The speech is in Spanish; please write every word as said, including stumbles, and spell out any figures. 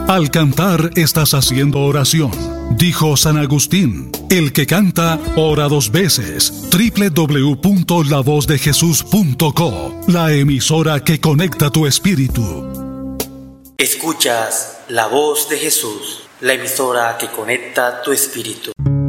Al cantar estás haciendo oración. Dijo San Agustín, el que canta, ora dos veces. doble u doble u doble u punto la voz de jesús punto co, la emisora que conecta tu espíritu. Escuchas La Voz de Jesús, la emisora que conecta tu espíritu.